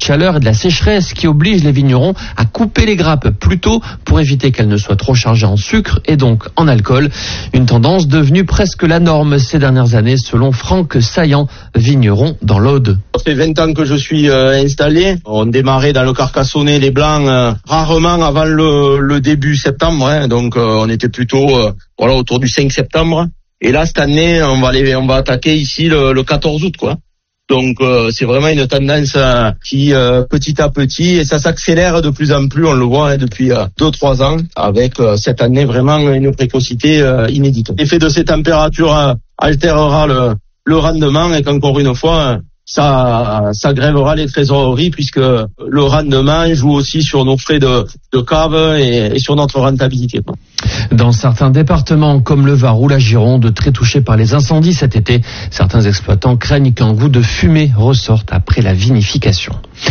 chaleur et de la sécheresse qui obligent les vignerons à couper les grappes plus tôt pour éviter qu'elles ne soient trop chargées en sucre et donc en alcool. Une tendance devenue presque la norme ces dernières années selon Franck Saillant, vigneron dans l'Aude. Ça fait 20 ans que je suis installé. On démarrait dans le Carcassonnais les blancs rarement avant le début septembre, donc on était plutôt autour du 5 septembre. Et là cette année on va attaquer ici le 14 août quoi. Donc c'est vraiment une tendance qui petit à petit, et ça s'accélère de plus en plus, on le voit depuis 2-3 ans, avec cette année vraiment une précocité inédite. L'effet de ces températures altérera le rendement, et qu'encore une fois ça grèvera les trésoreries, puisque le rendement joue aussi sur nos frais de cave et sur notre rentabilité. Dans certains départements comme le Var ou la Gironde, très touchés par les incendies cet été, certains exploitants craignent qu'un goût de fumée ressorte après la vinification.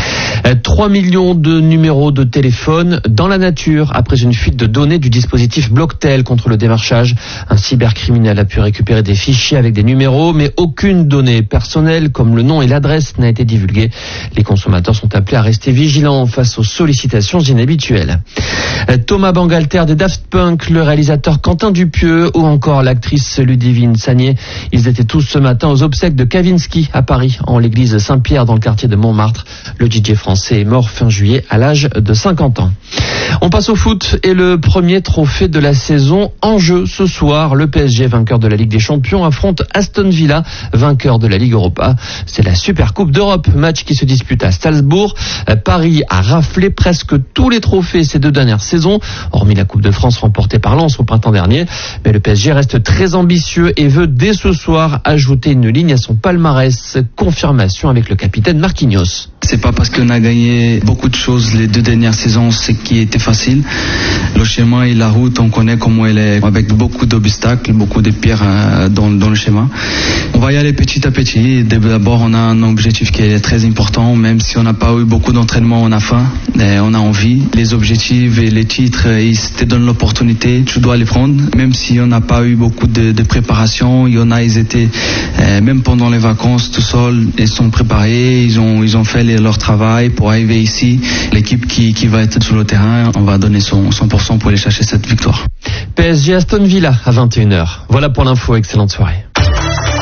3 millions de numéros de téléphone dans la nature après une fuite de données du dispositif Blocktel contre le démarchage. Un cybercriminel a pu récupérer des fichiers avec des numéros, mais aucune donnée personnelle comme le nom et l'adresse n'a été divulguée. Les consommateurs sont appelés à rester vigilants face aux sollicitations inhabituelles. Thomas Bangalter des Daft Punk, le réalisateur Quentin Dupieux ou encore l'actrice Ludivine Sagné. Ils étaient tous ce matin aux obsèques de Kavinsky à Paris, en l'église Saint-Pierre dans le quartier de Montmartre. Le DJ français est mort fin juillet à l'âge de 50 ans. On passe au foot et le premier trophée de la saison en jeu ce soir. Le PSG, vainqueur de la Ligue des Champions, affronte Aston Villa, vainqueur de la Ligue Europa. C'est la Super Coupe d'Europe, match qui se dispute à Salzbourg. Paris a raflé presque tous les trophées ces 2 dernières saisons, hormis la Coupe de France remportée par Lens au printemps dernier. Mais le PSG reste très ambitieux et veut dès ce soir ajouter une ligne à son palmarès. Confirmation avec le capitaine Marquinhos. C'est pas parce qu'on a gagné beaucoup de choses les 2 dernières saisons ce qui était facile. Le schéma et la route, on connaît comment elle est, avec beaucoup d'obstacles, beaucoup de pierres dans le schéma. On va y aller petit à petit. D'abord, on a un objectif qui est très important, même si on n'a pas eu beaucoup d'entraînement, on a faim, on a envie. Les objectifs et les titres, ils te donnent l'opportunité, tu dois les prendre. Même si on n'a pas eu beaucoup de préparation, il y en a, ils étaient, même pendant les vacances, tout seuls, ils sont préparés, ils ont fait leur travail pour arriver ici. L'équipe qui va être sur le terrain, on va donner son 100% pour aller chercher cette victoire. PSG Aston Villa à 21h. Voilà pour l'info, excellente soirée.